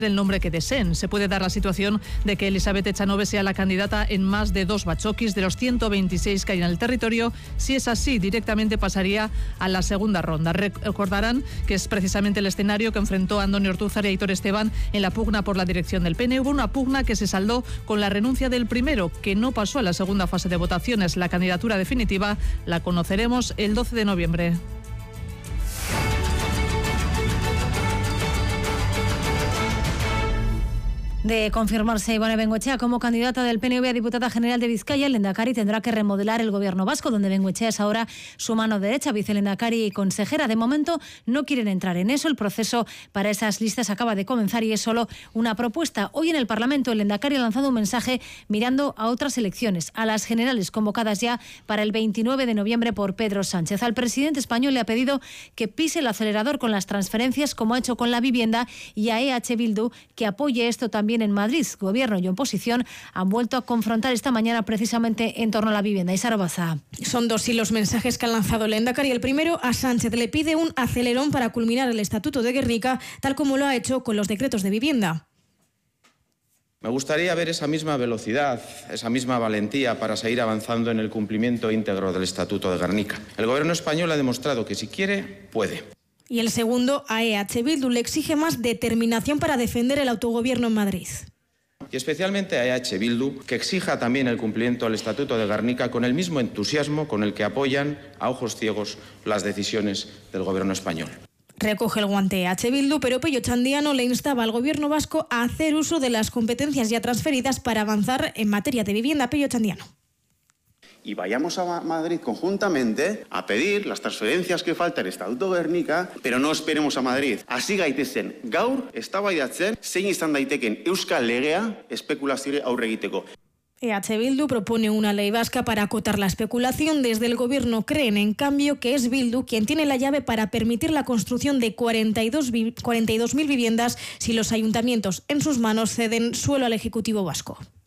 el nombre que deseen. Se puede dar la situación de que Elisabeth Echanove sea la candidata en más de 2 batzokis de los 126 que hay en el territorio. Si es así, directamente pasaría a la segunda ronda. Recordarán que es precisamente el escenario que enfrentó a Andoni Ortúzar y Aitor Esteban en la pugna por la dirección del PNV, una pugna que se saldó con la renuncia del primero, que no pasó a la segunda fase de votaciones. La candidatura definitiva la conoceremos el 12 de noviembre. De confirmarse Ibone Bengoechea como candidata del PNV a diputada general de Vizcaya, el lehendakari tendrá que remodelar el gobierno vasco, donde Bengoechea es ahora su mano derecha, vicelehendakari y consejera. De momento no quieren entrar en eso. El proceso para esas listas acaba de comenzar y es solo una propuesta. Hoy en el Parlamento el lehendakari ha lanzado un mensaje mirando a otras elecciones, a las generales convocadas ya para el 29 de noviembre por Pedro Sánchez. Al presidente español le ha pedido que pise el acelerador con las transferencias, como ha hecho con la vivienda, y a EH Bildu que apoye esto también en Madrid. Gobierno y oposición han vuelto a confrontar esta mañana precisamente en torno a la vivienda. Isara Baza. Son dos los mensajes que ha lanzado el lehendakari. El primero, a Sánchez le pide un acelerón para culminar el Estatuto de Gernika, tal como lo ha hecho con los decretos de vivienda. Me gustaría ver esa misma velocidad, esa misma valentía para seguir avanzando en el cumplimiento íntegro del Estatuto de Gernika. El Gobierno español ha demostrado que si quiere, puede. Y el segundo, a EH Bildu le exige más determinación para defender el autogobierno en Madrid. Y especialmente a EH Bildu, que exija también el cumplimiento del Estatuto de Gernika con el mismo entusiasmo con el que apoyan a ojos ciegos las decisiones del Gobierno español. Recoge el guante EH Bildu, pero Pello Txandiano le instaba al Gobierno vasco a hacer uso de las competencias ya transferidas para avanzar en materia de vivienda. Pello Txandiano. Y vayamos a Madrid conjuntamente a pedir las transferencias que falta en el Estatuto de Gernika, pero no esperemos a Madrid. Hasi gaitezen gaur eztabaidatzen zein izan daiteken euskal legea espekulazioari aurre egiteko. EH Bildu propone una ley vasca para acotar la especulación. Desde el Gobierno creen, en cambio, que es Bildu quien tiene la llave para permitir la construcción de 42.000 viviendas si los ayuntamientos en sus manos ceden suelo al Ejecutivo vasco.